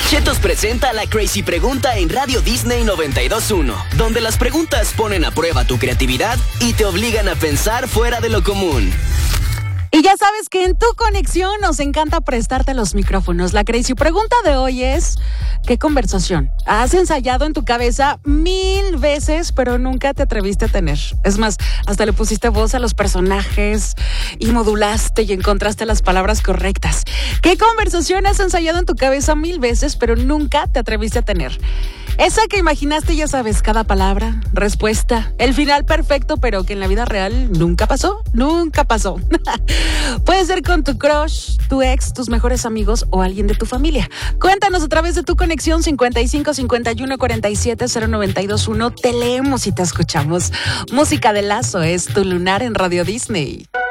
Chetos presenta la Crazy Pregunta en Radio Disney 92.1, donde las preguntas ponen a prueba tu creatividad y te obligan a pensar fuera de lo común. Y ya sabes que en Tu Conexión nos encanta prestarte los micrófonos. La Crazy Pregunta de hoy es: ¿qué conversación has ensayado en tu cabeza 1000 veces, pero nunca te atreviste a tener? Es más, hasta le pusiste voz a los personajes y modulaste y encontraste las palabras correctas. ¿Qué conversación has ensayado en tu cabeza 1000 veces, pero nunca te atreviste a tener? Esa que imaginaste, ya sabes, cada palabra, respuesta, el final perfecto, pero que en la vida real nunca pasó. Puede ser con tu crush, tu ex, tus mejores amigos o alguien de tu familia. Cuéntanos a través de Tu Conexión 55 51 47 0921. Te leemos y te escuchamos. Música de Lazo es Tu Lunar en Radio Disney.